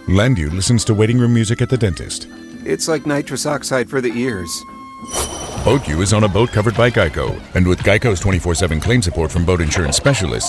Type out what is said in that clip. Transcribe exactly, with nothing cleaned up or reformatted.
Landu listens to waiting room music at the dentist. It's like nitrous oxide for the ears. BoatU is on a boat covered by Geico. And with Geico's twenty-four seven claim support from boat insurance specialists,